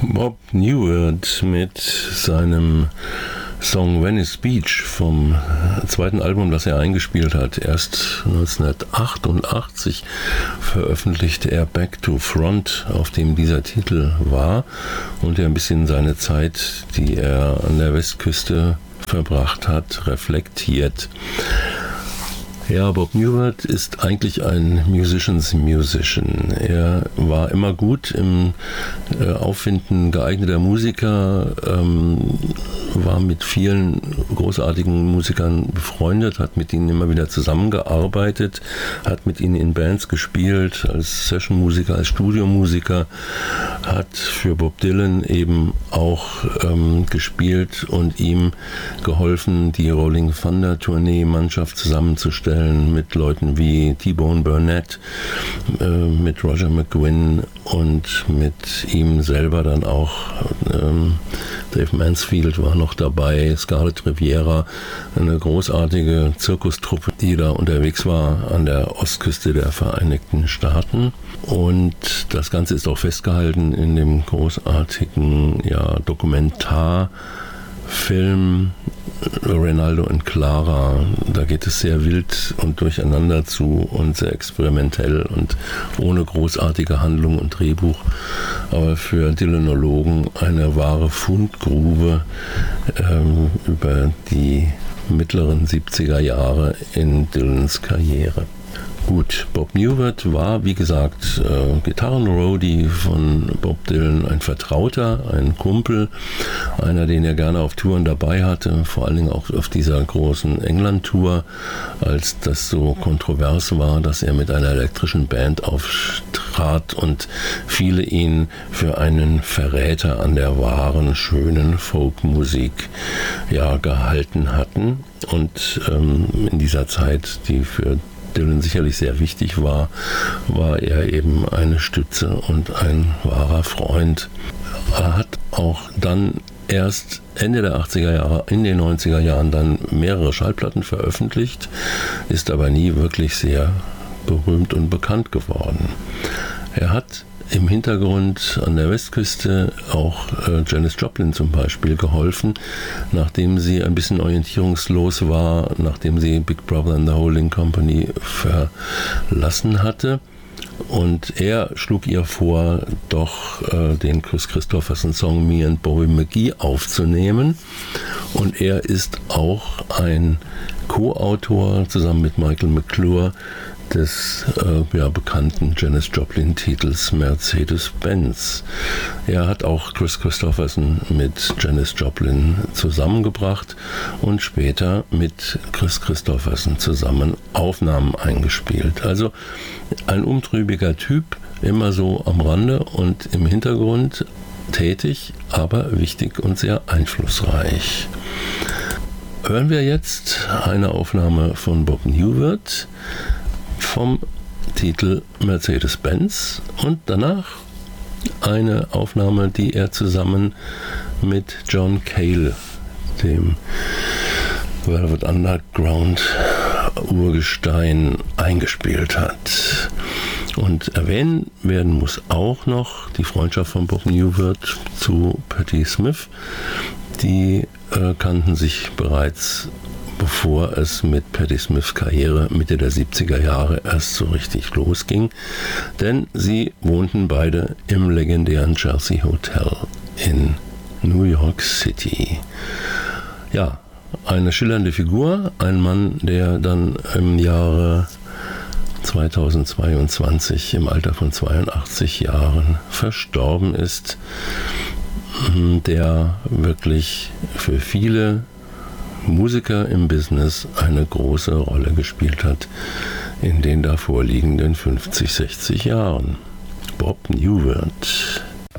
Bob Newhart mit seinem Song Venice Beach vom zweiten Album, das er eingespielt hat. Erst 1988 veröffentlichte er Back to Front, auf dem dieser Titel war und der ein bisschen seine Zeit, die er an der Westküste verbracht hat, reflektiert. Ja, Bob Newhart ist eigentlich ein Musician's Musician. Er war immer gut im Auffinden geeigneter Musiker, war mit vielen großartigen Musikern befreundet, hat mit ihnen immer wieder zusammengearbeitet, hat mit ihnen in Bands gespielt, als Sessionmusiker, als Studiomusiker, hat für Bob Dylan eben auch gespielt und ihm geholfen, die Rolling Thunder Tournee-Mannschaft zusammenzustellen mit Leuten wie T-Bone Burnett, mit Roger McGuinn und mit ihm selber dann auch Dave Mansfield war noch dabei, Scarlett Riviera, eine großartige Zirkustruppe, die da unterwegs war an der Ostküste der Vereinigten Staaten. Und das Ganze ist auch festgehalten in dem großartigen Dokumentarfilm Reynaldo und Clara. Da geht es sehr wild und durcheinander zu und sehr experimentell und ohne großartige Handlung und Drehbuch, aber für Dylanologen eine wahre Fundgrube über die mittleren 70er Jahre in Dylans Karriere. Gut, Bob Newhart war, wie gesagt, Gitarrenroadie von Bob Dylan, ein Vertrauter, ein Kumpel, einer, den er gerne auf Touren dabei hatte, vor allen Dingen auch auf dieser großen England-Tour, als das so kontrovers war, dass er mit einer elektrischen Band auftrat und viele ihn für einen Verräter an der wahren, schönen Folkmusik gehalten hatten. Und in dieser Zeit, die für Dylan sicherlich sehr wichtig war, war er eben eine Stütze und ein wahrer Freund. Er hat auch dann erst Ende der 80er Jahre, in den 90er Jahren dann mehrere Schallplatten veröffentlicht, ist aber nie wirklich sehr berühmt und bekannt geworden. Er hat im Hintergrund an der Westküste auch Janis Joplin zum Beispiel geholfen, nachdem sie ein bisschen orientierungslos war, nachdem sie Big Brother and the Holding Company verlassen hatte. Und er schlug ihr vor, doch den Kris Kristofferson-Song Me and Bobby McGee aufzunehmen. Und er ist auch ein Co-Autor zusammen mit Michael McClure des bekannten Janis Joplin-Titels Mercedes-Benz. Er hat auch Kris Kristofferson mit Janis Joplin zusammengebracht und später mit Kris Kristofferson zusammen Aufnahmen eingespielt. Also ein umtriebiger Typ, immer so am Rande und im Hintergrund tätig, aber wichtig und sehr einflussreich. Hören wir jetzt eine Aufnahme von Bob Newhart vom Titel Mercedes-Benz und danach eine Aufnahme, die er zusammen mit John Cale, dem Velvet Underground Urgestein, eingespielt hat. Und erwähnen werden muss auch noch die Freundschaft von Bob Newhart zu Patti Smith. Die kannten sich bereits, bevor es mit Patti Smiths Karriere Mitte der 70er Jahre erst so richtig losging, denn sie wohnten beide im legendären Chelsea Hotel in New York City. Ja, eine schillernde Figur, ein Mann, der dann im Jahre 2022 im Alter von 82 Jahren verstorben ist, der wirklich für viele Musiker im Business eine große Rolle gespielt hat in den davor liegenden 50, 60 Jahren. Bob Newhart.